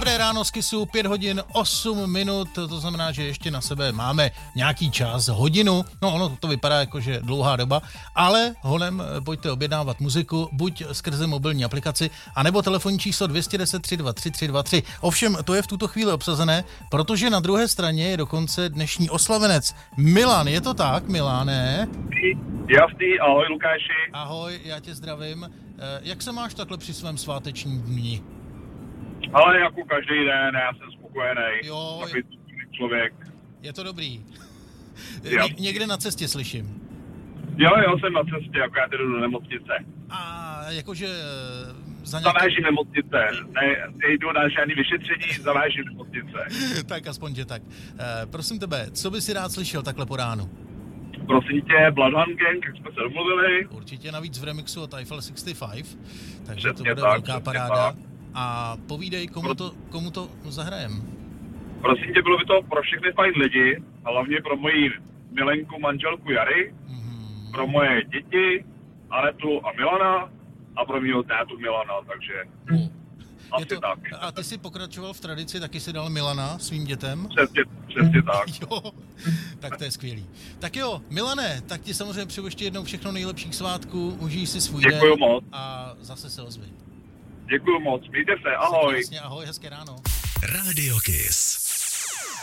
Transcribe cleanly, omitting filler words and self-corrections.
Dobré ráno z Kissu, 5 hodin 8 minut, to znamená, že ještě na sebe máme nějaký čas, hodinu, no ono to vypadá jako, že dlouhá doba, ale honem pojďte objednávat muziku, buď skrze mobilní aplikaci, anebo telefonní číslo 210 323 323. Ovšem, to je v tuto chvíli obsazené, protože na druhé straně je dokonce dnešní oslavenec Milan, je to tak, Miláne? Jasný, ahoj Lukáši. Ahoj, já tě zdravím. Jak se máš takhle při svém svátečním dni? Ale jako každý den, já jsem spokojený. Jo, takový člověk. Je to dobrý. Někde na cestě slyším. Jo, jsem na cestě, jako já jdu do nemocnice. A jakože... Zavážím nemocnice, nejdu na žádný vyšetření, zavážím nemocnice. Tak aspoň, že tak. Prosím tebe, co by si rád slyšel takhle po ránu? Prosím tě, Bloodhound Gang, jak jsme se domluvili. Určitě navíc v remixu od Eiffel 65, takže přesně to bude tak, velká paráda. Tak. A povídej, komu to zahrajem? Prosím tě, bylo by to pro všechny fajn lidi, hlavně pro moji milenku manželku Jary, pro moje děti, Anetu a Milana a pro mýho tátu Milana, takže asi tak. A ty jsi pokračoval v tradici, taky si dal Milana svým dětem? Přesně tak. Jo, tak to je skvělý. Tak jo, Milane, tak ti samozřejmě přeju ještě jednou všechno nejlepších svátků, užij si svůj den. Děkuju moc. A zase se ozvi. Děkuju moc, mějte se, ahoj. Jasně, ahoj, hezké ráno. Radio Kiss.